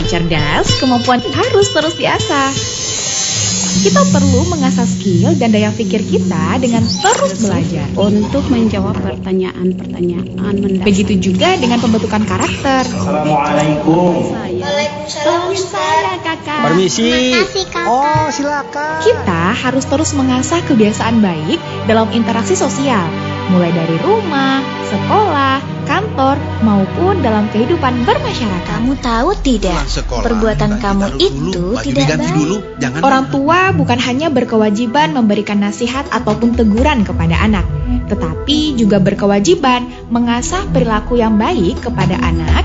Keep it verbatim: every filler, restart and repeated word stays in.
cerdas, kemampuan harus terus diasah. Kita perlu mengasah skill dan daya pikir kita dengan terus belajar untuk menjawab pertanyaan-pertanyaan mendasar. Begitu juga dengan pembentukan karakter. Assalamualaikum. Waalaikumsalam Ustaz. Kakak. Permisi. Makasih Kakak. Oh, silakan. Kita harus terus mengasah kebiasaan baik dalam interaksi sosial, mulai dari rumah, sekolah, kantor, maupun dalam kehidupan bermasyarakat. Kamu tahu tidak, perbuatan kamu itu tidak baik. Dulu, jangan Orang tua bukan hanya berkewajiban memberikan nasihat ataupun teguran kepada anak, tetapi juga berkewajiban mengasah perilaku yang baik kepada anak